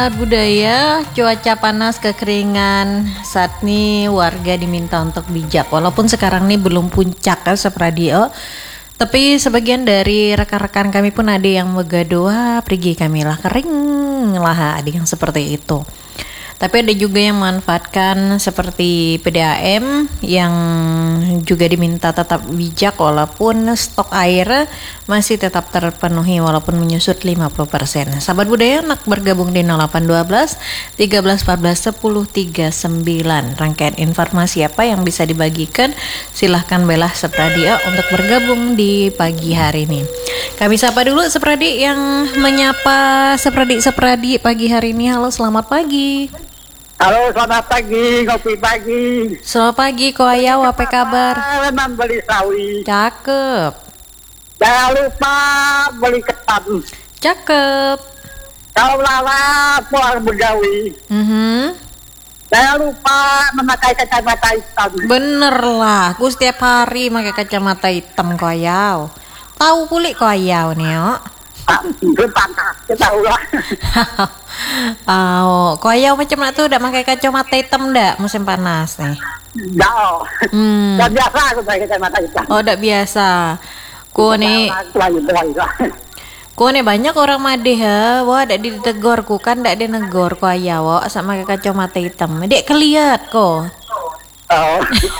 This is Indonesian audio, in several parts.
Budaya cuaca panas kekeringan saat ini warga diminta untuk bijak walaupun sekarang nih belum puncak kan Sepradio, tapi sebagian dari rekan-rekan kami pun ada yang megadoa pergi kami lah kering lah, ada yang seperti itu. Tapi ada juga yang memanfaatkan seperti PDAM yang juga diminta tetap bijak walaupun stok air masih tetap terpenuhi walaupun menyusut 50%. Sahabat budaya nak bergabung di 0812 13 14 10 39. Rangkaian informasi apa yang bisa dibagikan? Silahkan belah Sepradio untuk bergabung di pagi hari ini. Kami sapa dulu Sepradi yang menyapa Sepradi pagi hari ini. Halo, selamat pagi. Halo, selamat pagi, kopi pagi. Selamat pagi, Ko Ayau, apa kabar? Memang beli sawi. Cakep. Jangan lupa beli ketan. Cakep. Kalau lala pulang begawi. Jangan lupa memakai kacamata hitam. Bener lah, aku setiap hari pakai kacamata hitam, Ko Ayau. Tahu kulit Ko Ayau nih, yo. Itu panas, kita ulah. Oh, Ko Ayau macam nak tuh udah pakai kacamata hitam dak musim panas nih? Dah. Dah biasa aku pakai kacamata hitam. Oh, dak biasa. Ku nih banyak orang madeh ha. Wah, dak ditegur ku kan dak dinegor Ko Ayau sama pakai kacamata hitam. Dek keliat ko. Oh.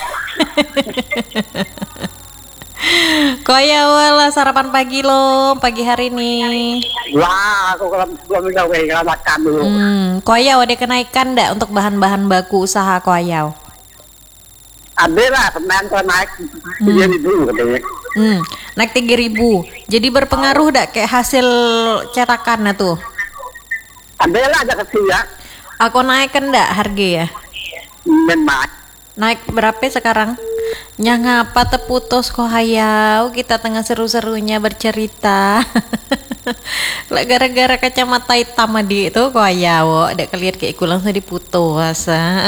Ko Ayau lah sarapan pagi lo pagi hari ini. Wah, aku kalau belum begawi kalau makan dulu. Ko Ayau ada kenaikan ndak untuk bahan-bahan baku usaha Ko Ayau? Ada lah, teman kalau naik 3.000 katanya. Naik 3.000. Jadi berpengaruh ndak kayak hasil cetakan tuh? Ada lah, ada kecil ya. Aku naikkan ndak harga ya? Memang. Naik berapa sekarang? Yang ngapa terputus Ko Ayau? Kita tengah seru-serunya bercerita. Lah gara-gara kacamata hitam di itu Ko Ayau, ada kelihat kayak aku langsung diputus.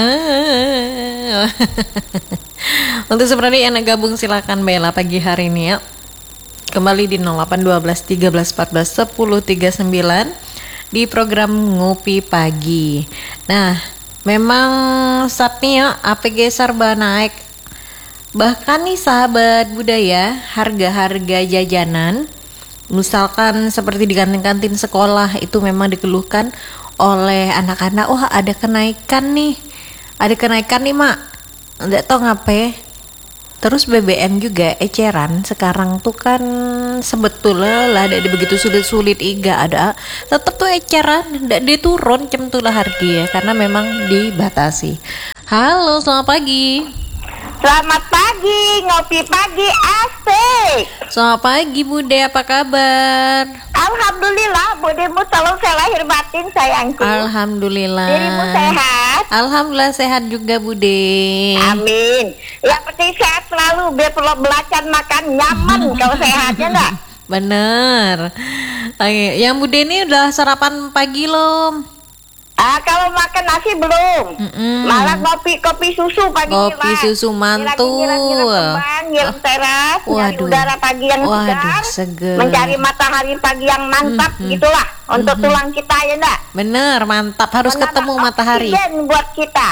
Untuk sebenarnya yang gabung silakan bela pagi hari ini ya. Kembali di 0812 13 14 10 39 di program Ngopi Pagi. Nah, memang saat ini ya APG serba naik. Bahkan nih sahabat budaya, harga-harga jajanan misalkan seperti di kantin-kantin sekolah itu memang dikeluhkan oleh anak-anak. Wah, ada kenaikan nih mak, nggak tahu ngapain. Terus BBM juga eceran sekarang tuh kan sebetulnya lah ada begitu sulit-sulit iga ada tetap tuh eceran nggak diturun cem tuh lah harga ya karena memang dibatasi. Halo, selamat pagi. Selamat pagi, ngopi pagi asik. Selamat pagi Bude, apa kabar? Alhamdulillah, budemu selalu saya lahir batin sayangku. Alhamdulillah. Dirimu sehat? Alhamdulillah sehat juga Bude. Amin. Yang penting sehat selalu, biar perlu belacan makan nyaman kalau sehatnya enggak? Bener. Oke, yang Bude ini udah sarapan pagi belum? Kalau makan nasi belum. Malah kopi susu pagi. Kopi susu mantul. Ngirim teras, nyari udara pagi yang segar, mencari matahari pagi yang mantap gitulah untuk tulang kita ya enggak? Bener, mantap, harus ketemu matahari. Buat kita.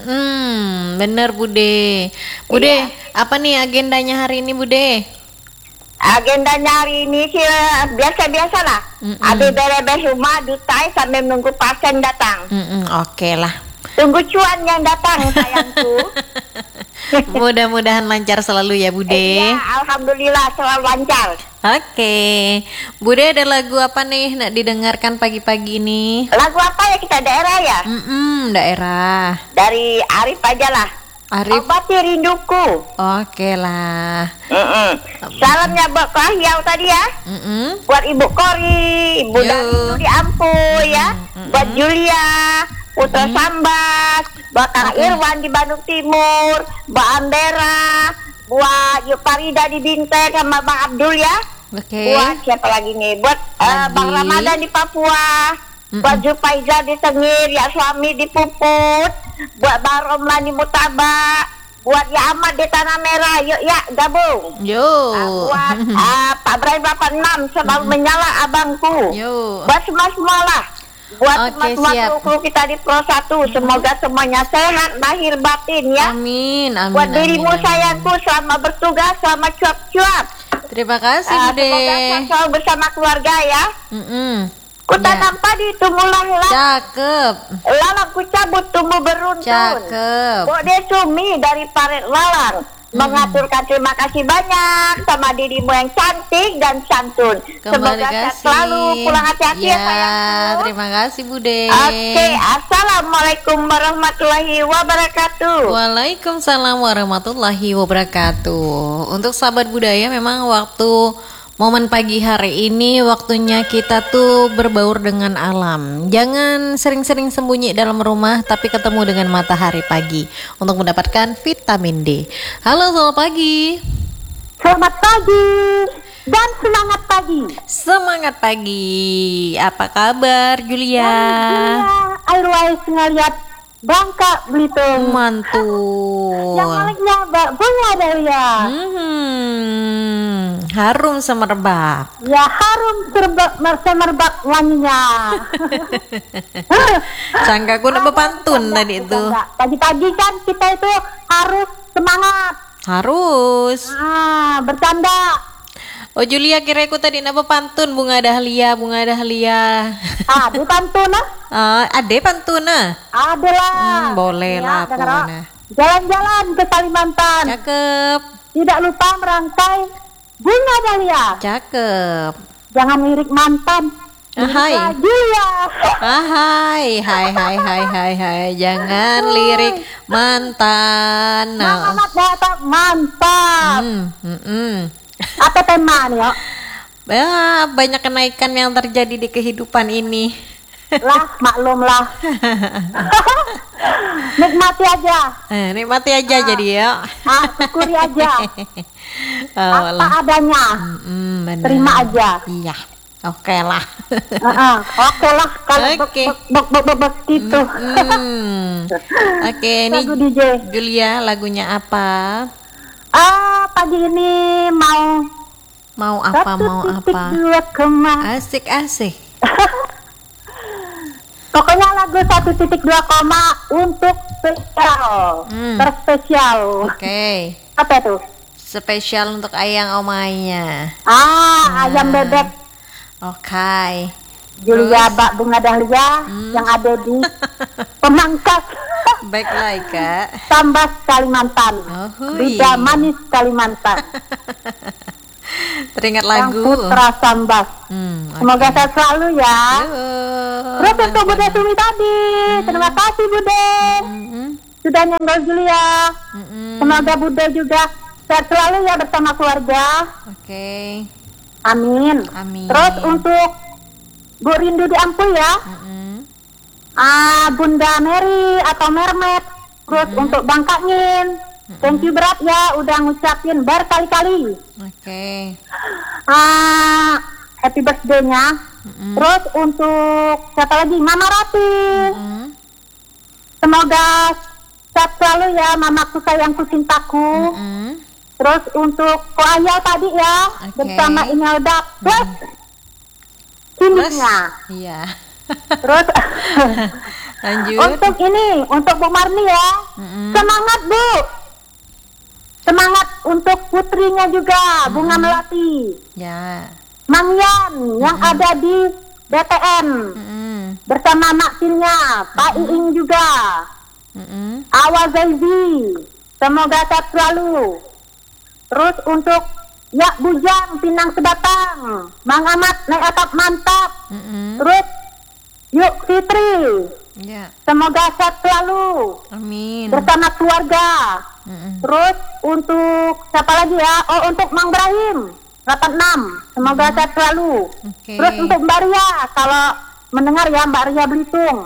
Bener Bude. Bude, apa nih agendanya hari ini Bude? Agendanya hari ini sih biasa-biasa lah. Ada beres-beres rumah, dutai sambil menunggu pasien datang. Oke lah. Tunggu cuan yang datang sayangku. Mudah-mudahan lancar selalu ya Bude. Iya, alhamdulillah selalu lancar. Oke. Bude, ada lagu apa nih nak didengarkan pagi-pagi ini? Lagu apa ya kita daerah ya? Daerah. Dari Arif aja lah. Arif. Obati rinduku. Oke lah. Salamnya buat Ko Ayau tadi ya. Buat Ibu Kori, Ibu Dalu di Ampu ya. Buat Julia, Putra Sambat, buat Kang Irwan di Bandung Timur, buat Ambera, buat Yuk Farida di Bintek sama Bang Abdul ya. Oke. Buat siapa lagi nih? Buat Bang Ramadan di Papua. Buat Jupaiza di Tengir, ya suami di Puput, buat Bang Romlan di Mutaba, buat Ya Ahmad di Tanah Merah, yuk ya gabung. Buat Pak Ibrahim 86 selalu menyala abangku. Buat semua lah. Buat Oke, semua siap. kru kita di Pro 1, semoga semuanya sehat lahir batin ya. Amin, amin. Buat dirimu amin. sayangku, selama bertugas, selama cuap-cuap. Terima kasih, Bude. Semoga selalu bersama keluarga ya. Ku Ya. tanam padi tumbuh lalang, Cakep. lalang ku cabut tumbuh beruntun. Cakep. Bode Sumi dari Paret Lalang mengaturkan terima kasih banyak sama dirimu yang cantik dan santun. Kembali Semoga sehat kasih. selalu, pulang hati-hati ya, sayangku. Terima kasih, Bude. Oke, assalamualaikum warahmatullahi wabarakatuh. Waalaikumsalam warahmatullahi wabarakatuh. Untuk sahabat budaya, memang waktu momen pagi hari ini waktunya kita tuh berbaur dengan alam. Jangan sering-sering sembunyi dalam rumah, tapi ketemu dengan matahari pagi untuk mendapatkan vitamin D. Halo, selamat pagi. Selamat pagi dan semangat pagi. Semangat pagi. Apa kabar, Julia? Airways ngeliat Bangka Belitung. Mantul. Yang maliknya bunga Dahlia. Harum semerbak. Ya harum semerbak wanginya. Sangka aku nak berpantun tadi itu. Pagi-pagi kan kita itu harus semangat. Harus. Bercanda. Oh, Julia, kira aku tadi nak berpantun bunga dahlia. Ada pantun Ade pantun Ada lah. boleh lah dengar, pokoknya. Jalan-jalan ke Kalimantan. Cakep. Tidak lupa merangkai bunga dahlia. Cakep. Jangan lirik mantan. Hai. Julia. Hai. Jangan lirik mantan. Mamat dapat mantap. Apa tema nih ya? Banyak kenaikan yang terjadi di kehidupan ini. Lah maklum lah. Nikmati aja. Nikmati aja jadi ya. Syukuri aja. Apa lah. adanya. Benar. Terima aja. Iya. Oke lah. Oke lah kalau Oke. begitu. Oke, ini Lagu DJ. Julia, lagunya apa? Pagi ini mau Mau apa? 1.2 koma. Asik. Pokoknya lagu 1.2 koma untuk spesial. Terspesial. Oke. Apa tuh? Spesial untuk ayang omainya. Ayam bebek Oke. Julia Bak Bunga Dahlia yang ada di Pemangkas Baiklah, Kak. Sambas Kalimantan. Lidah manis Kalimantan. Teringat Yang lagu. Putra Sambas. Semoga sehat selalu ya. Terus untuk Bude Sumi tadi, terima kasih Bude sudah nyenggol Julia. Semoga Bude juga sehat selalu ya bersama keluarga. Oke. Amin. Amin. Terus untuk Bu Rindu di Ampul ya. Bunda Mary atau Mermet. Terus untuk Bang Kaknin, thank you berat ya udah ngucapin berkali-kali. Oke. Happy birthday-nya. Terus untuk siapa lagi? Mama Rati. Semoga sehat selalu ya mamaku sayangku cintaku. Terus untuk Ko Ayah tadi ya bersama Imelda plus Cindinya. Iya. Terus Lanjut. untuk Bu Marni ya. Semangat Bu. Semangat untuk putrinya juga Bunga Melati. Ya. Mang Yan yang ada di BTN bersama Maksinnya, Pak Iing juga. Awa Zaizi. Semoga sehat selalu. Terus untuk Ya Bujang Pinang Sebatang, Mang Amat naik atap mantap. Terus Yuk Fitri. Ya. Semoga sehat selalu Amin. bersama keluarga. Terus untuk siapa lagi ya? Untuk Mang Brahim 86. Semoga sehat selalu. Terus untuk Mbak Ria, kalau mendengar ya Mbak Ria Belitung.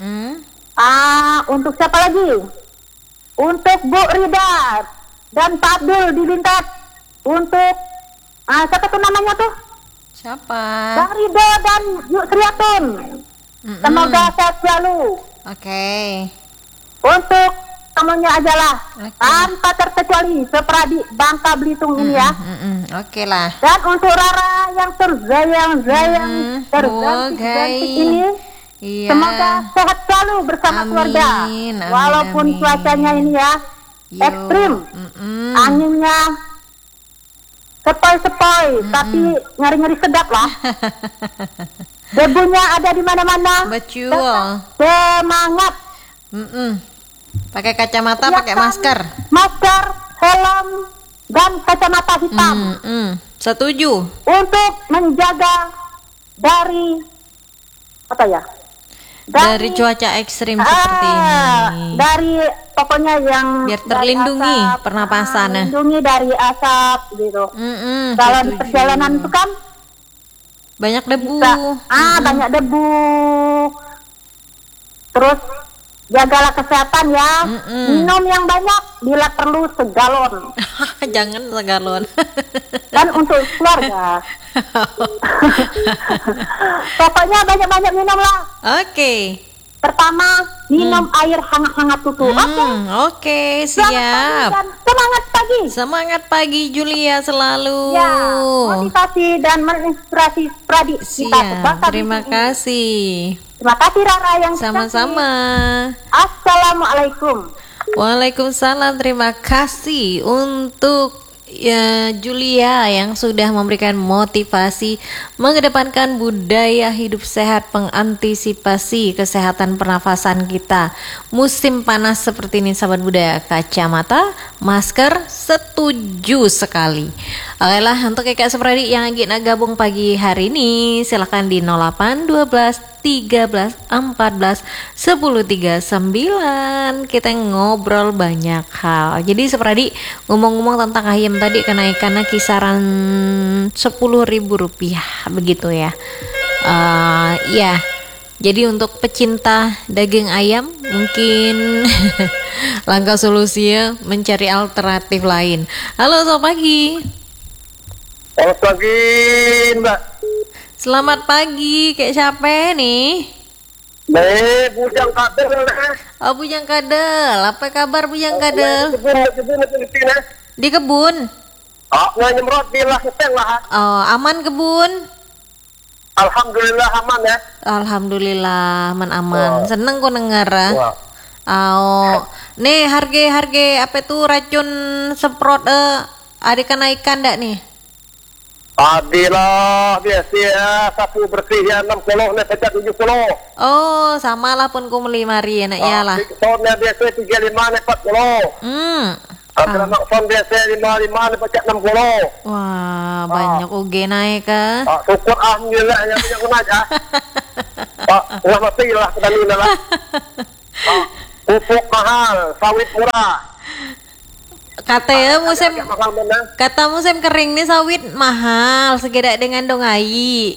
Untuk siapa lagi? Untuk Bu Rida dan Pak Abdul di Bintat. Untuk siapa tuh namanya tuh? Siapa? Bang Rido dan Yuk Sriatun. Semoga sehat selalu. Oke. Untuk kamunya aja lah, tanpa terkecuali seperadi Bangka Belitung ini ya. Oke lah. Dan untuk Rara yang tergayang-gayang, tergantik-gantik ini, Iya. Semoga sehat selalu bersama Amin, keluarga. amin, Walaupun amin. cuacanya ini ya Yo. ekstrim, Mm-mm. anginnya sepoi-sepoi, tapi ngeri-ngeri sedap lah. Debunya ada di mana-mana. Betul. Semangat. Mm-mm. Pakai kacamata, Siapkan pakai masker. Masker, helm, dan kacamata hitam Mm-mm. Setuju. untuk menjaga dari apa ya? Dari cuaca ekstrim seperti ini. Dari pokoknya yang Biar dari terlindungi asap, pernapasan. lindungi dari asap gitu. Mm-mm, Kalau di setuju. perjalanan itu kan Banyak debu. bisa banyak debu. Terus jagalah kesehatan ya. Minum yang banyak, bila perlu segalon. Jangan segalon. Dan untuk keluarga. Pokoknya banyak-banyak minum lah. Oke. Pertama, minum air hangat-hangat tutu. Oke. Oke, Selamat pagi siap. dan semangat pagi. Semangat pagi Julia selalu. Ya, motivasi dan menginspirasi Pradi kita Siap. sebangsa di Terima sini. kasih. Terima kasih Rara yang Sama-sama. cantik. Assalamualaikum. Waalaikumsalam. Terima kasih untuk ya Julia yang sudah memberikan motivasi mengedepankan budaya hidup sehat, mengantisipasi kesehatan pernafasan kita. Musim panas seperti ini sahabat budaya, kacamata, masker, setuju sekali. Oke lah, untuk kakak Supradi yang lagi gabung pagi hari ini silahkan di 08 12 13 14 10 39. Kita ngobrol banyak hal. Jadi Supradi ngomong-ngomong tentang ayam tadi, kenaikannya kisaran 10.000 rupiah begitu ya. Ya. Jadi untuk pecinta daging ayam mungkin langkah solusinya mencari alternatif lain. Halo, selamat pagi. Selamat pagi, Mbak. Selamat pagi, kayak siapa nih? Bujang Kader. Oh, Bujang Kadel. Apa kabar Bujang Kadel? Kebun Filipina. Di kebun. Nyemrot di lah keteng lah. Oh, aman kebun? Alhamdulillah aman ya. Alhamdulillah, aman-aman. Seneng kok denger. Wah. Oh, nih harga apa tuh racun semprot ada kenaikan ndak nih? Adilah biasa ya, sapu bersih ya 60 nih pecah 70. Oh, samalah pun ku beli mari enak iyalah. Soalnya biasa 35 nih 40. Antara makson biasa 55 nih pecah 60. Wah, banyak uge naik ke. Syukur alhamdulillah yang punya guna aja. Wah mati lah kedalina lah. Pupuk mahal, sawit murah. Kata musim kering nih sawit mahal segera dengan dongai.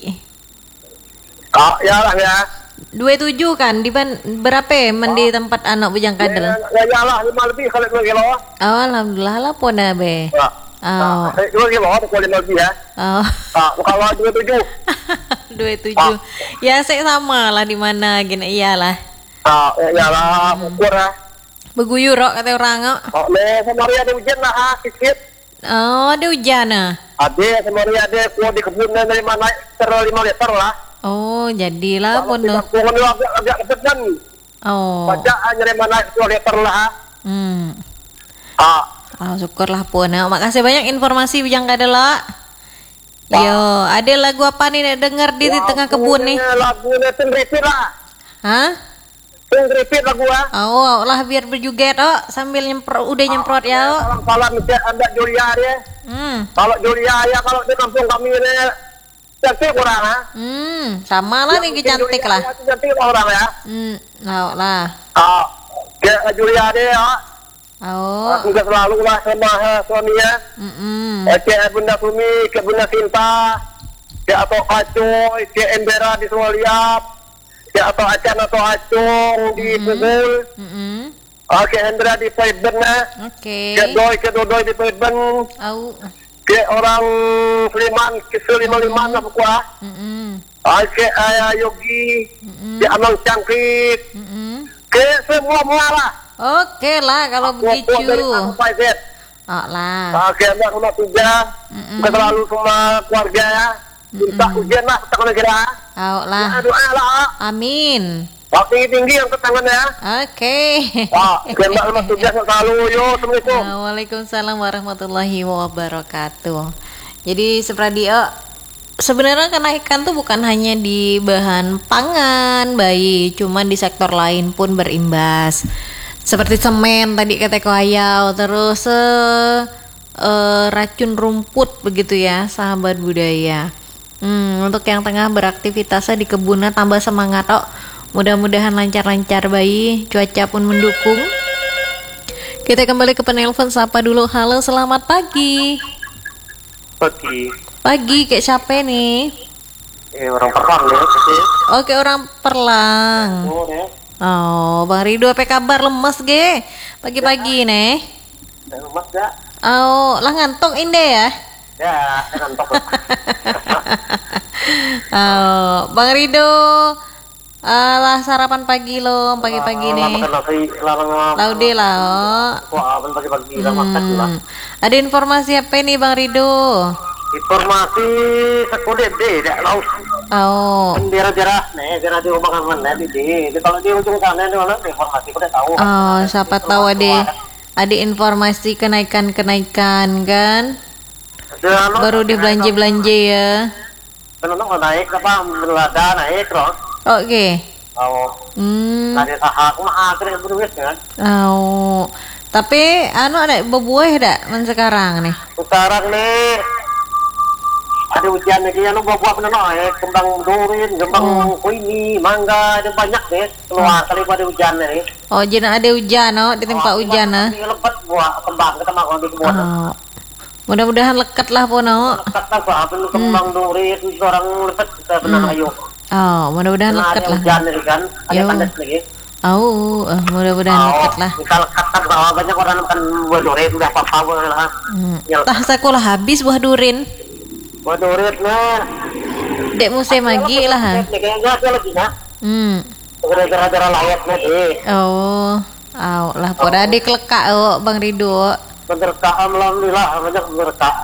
Ya lah ya. 27 kan berapa ya di tempat anak Bujang Kadel? Ya lah 5 lebih kalau 2 kilo. Oh, alhamdulillah lah pona be. Oh. 2 kilo kalau 5 lebih ya. Oh. Kalau 27. 27. Ya saya sama lah di mana gini iyalah. Ya lah ukur lah. Beguyur kata orang. Semari ada hujan lah sikit. Oh, ada hujan ah. Ada semari ada kuah di kebun dari mana 5 liter lah. Oh, jadilah pun. Pohon agak kepedan. Oh. Baca nyari mana 2 liter lah. Oh, syukurlah pun. Makasih banyak informasi Bujang Kadel. Yo, ada lagu apa nih denger di tengah kebun nih? Lagunya Tengripit lah. Hah? Tengripit lagu ah. Oh, lah biar berjoget sambil nyemprot ya. Salam ada Julia dia. Kalau Julia ya kalau di kampung kami ini cantik orang sama lah nih cantik lah. Cantik orang ya. Lah. Kayak Julia dia ya. Oh. Juga selalu lah sama suaminya. Kayak Bunda Sumi, kayak Bunda Sinta, kayak atau Acoy, kayak Embera di Sualiap. Ya atau Acan atau Acung di Pugul. Kayak Hendra di Paiben ya. Oke. Kayak Dodoi di Paiben. Kayak orang Seliman lah pokoknya. Kayak Ayah Yogi, kayak Amang Cangkit. Kayak semua lah. Oke lah kalau begitu. Oh lah. Kayak Mbak Rumah Tiga. Terlalu semua keluarga ya. Minta ujian lah tangan negara. lah. Doa lah. Amin. Waktu tinggi angkat tangan ya. Oke. Wah, jembal mas tugas selalu yo. Assalamualaikum. Waalaikumsalam warahmatullahi wabarakatuh. Jadi Supradio, sebenarnya kenaikan tuh bukan hanya di bahan pangan, bayi, cuman di sektor lain pun berimbas. Seperti semen tadi kata Koayau, terus racun rumput begitu ya, sahabat budaya. Untuk yang tengah beraktivitasnya di kebunnya tambah semangat, mudah-mudahan lancar-lancar bayi, cuaca pun mendukung. Kita kembali ke penelpon, sapa dulu. Halo, selamat pagi. Pagi, kayak siapa nih? Orang Perlang ya. Oke, orang Perlang. Oh, Bang Rido apa kabar, lemes ge? Pagi-pagi nih. Lemes ya? Oh, lah ngantuk inde ya? Ya, ngantuk. Oh, Bang Rido, lah sarapan pagi lo, pagi-pagi nih. Makan nasi, Laude lah. Wah, pagi-pagi lah makan lah. Ada informasi apa nih Bang Rido? Informasi sekudet deh, tidak laut. Oh. Daerah-daerah nih, daerah di rumah mana di. Kalau di ujung sana di mana informasi udah tahu. Oh, siapa tahu ada informasi kenaikan kan? Baru di belanja ya. Penonton naik apa? Melada naik loh. Oke. Oh. Ada sahak mah akhirnya beruang kan? Oh. Tapi ada bebuah dak sekarang nih? Sekarang nih ada hujan lagi buah-buah kembang durin, kembang kuini, mangga, ada banyak deh keluar kali pada hujan nih. Oh, jadi ada hujan di tempat hujan lebat buah kembang kita makan di kebun. Oh. Mudah-mudahan lekat lah pono. Lekat lah kembang durin, orang lebat kita benar ayo. Oh, mudah-mudahan lekat lah. Hujan nih kan, ada panas lagi. Oh, mudah-mudahan lekat lah. Kita lekat kan bahwa banyak orang makan buah durin udah apa-apa lah. Tah sekolah habis buah durin. Buah durin nah. Dek musim lagi lah. Kayaknya lagi nah. Gara-gara layaknya deh. Oh, lah pada adik lekak Bang Rido. Berkah alhamdulillah banyak berkah.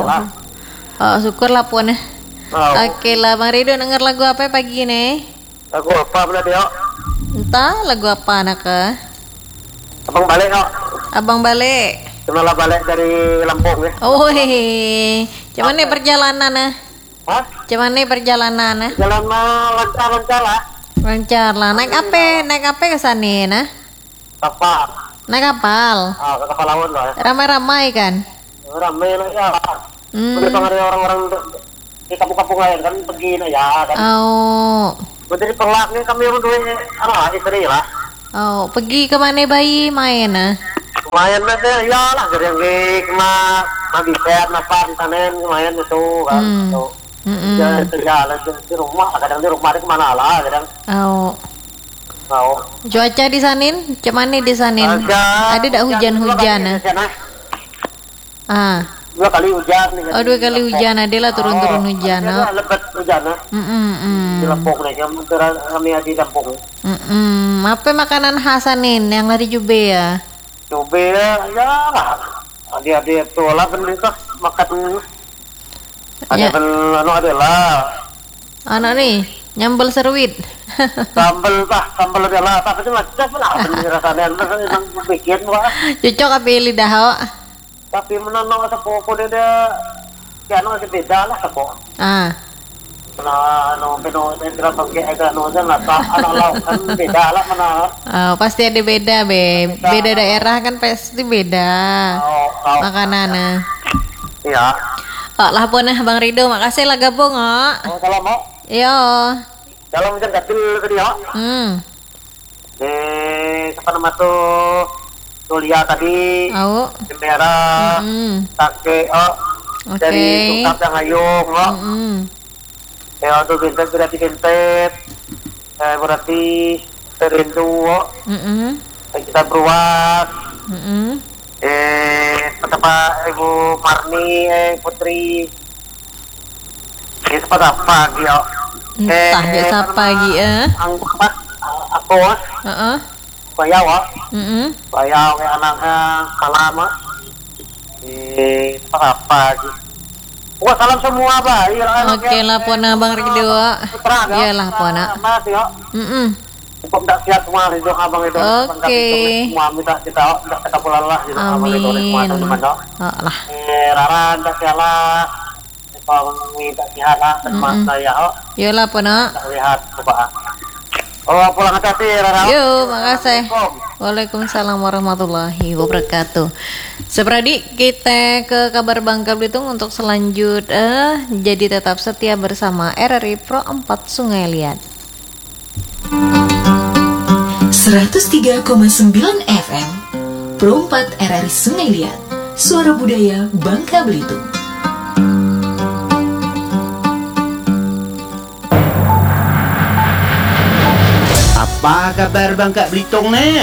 Oh, syukurlah pun. Oke lah Bang Rido, denger lagu apa pagi nih? Lagu apa benar dia? Entah lagu apa anak Abang balik kok. Abang balik. Setelah balik dari Lampung ya. Oh hehe. Cuman nih perjalanan Hah? Cuman nih perjalanan Jalan lancar lah. Lancar lah. Naik apa ke sana Kapal. Naik kapal. Ke kapal laut lah. Ramai-ramai kan? Ramai lah ya. Udah pengaruh orang-orang di kampung-kampung lain kan pergi ya kan. Oh. Jadi perlaknya kami berdua istri lah. Oh, pergi ke mana bayi main Lumayan lah deh, ya lah yang kena mabisat apa di sana lumayan itu kan. Jalan di rumah, kadang di rumah ada kemana lah kadang. Oh. Cuaca di sanin, cuman nih di sanin. Ada tak hujan-hujan Dua kali hujan nih. Oh, 2 kali hujan, ada lah turun-turun hujan. Lebat hujan di Lampung nih, kami di Lampung. Apa makanan khasanin yang lari jube ya? Jube ya lah. Dia tuh lah pemerintah makan. Ada lah. Anak nih nyambel serwit. Sambal adalah tapi itu macam lah rasanya memang bikin wah. Cocok apa lidah Tapi menonton sepupu dia ya ada beda lah sepupu. Nah, entra pakai agak kan beda lah mana. Pasti ada beda beda daerah kan pasti beda makanan. Iya. Lah pun Bang Rido, makasih lah gabung Salam Yo. Dalam hujan kecil tadi ya. Apa nama tuh Tulia tadi. Merah. Take dari Tukap yang ayung tuh bintet berarti bintet. Berarti terindu. Kita beruas. Apa Ibu Marni Putri. Ini apa dia? Entah dia siapa lagi Aku Bayau Bayau anaknya Kalama apa lagi Wah, salam semua, Pak. Iya, Oke lah pona Bang Ridho. Iyalah pona. Mas, ya. Cukup tak siap semua Ridho abang itu. Oke. Semua minta kita tidak kita pulang lah. Amin. Lah. Rara tak sialah. Kalau minta sialah sama saya. Iyalah pona. Lihat coba. Oh, pulang hati-hati Rara. Yuk, makasih. Waalaikumsalam warahmatullahi wabarakatuh. Sepradi, kita ke kabar Bangka Belitung untuk selanjutnya. Jadi tetap setia bersama RRI Pro 4 Sungai Liat. 103,9 FM Pro 4 RRI Sungai Liat, suara budaya Bangka Belitung. Apa kabar Bangka Belitung nih?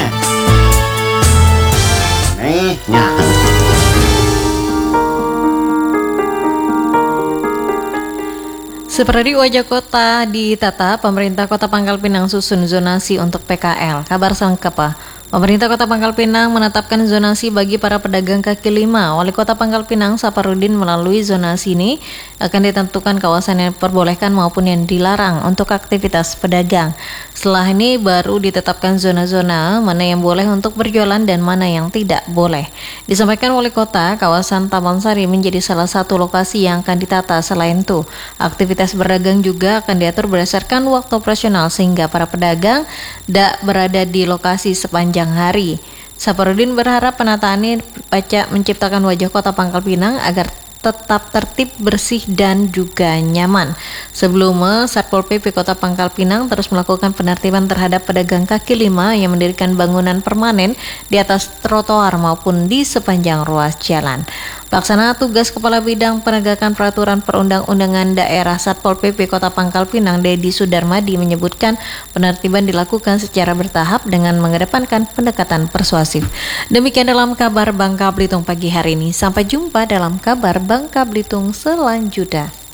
Seperti wajah kota ditata, pemerintah Kota Pangkal Pinang susun zonasi untuk PKL. Kabar selengkap. Pemerintah Kota Pangkal Pinang menetapkan zonasi bagi para pedagang kaki lima. Wali Kota Pangkal Pinang Saparudin melalui zonasi ini akan ditentukan kawasan yang diperbolehkan maupun yang dilarang untuk aktivitas pedagang. Setelah ini baru ditetapkan zona-zona mana yang boleh untuk berjualan dan mana yang tidak boleh. Disampaikan Wali Kota, kawasan Taman Sari menjadi salah satu lokasi yang akan ditata. Selain itu, aktivitas berdagang juga akan diatur berdasarkan waktu operasional sehingga para pedagang tidak berada di lokasi sepanjang hari. Saparudin berharap penataan ini menciptakan wajah Kota Pangkal Pinang agar tetap tertib, bersih, dan juga nyaman. Sebelumnya, Satpol PP Kota Pangkal Pinang terus melakukan penertiban terhadap pedagang kaki lima yang mendirikan bangunan permanen di atas trotoar maupun di sepanjang ruas jalan. Pelaksana tugas Kepala Bidang Penegakan Peraturan Perundang-undangan Daerah Satpol PP Kota Pangkal Pinang, Dedi Sudarmadi, menyebutkan penertiban dilakukan secara bertahap dengan mengedepankan pendekatan persuasif. Demikian dalam kabar Bangka Belitung pagi hari ini. Sampai jumpa dalam kabar Bangka Belitung selanjutnya.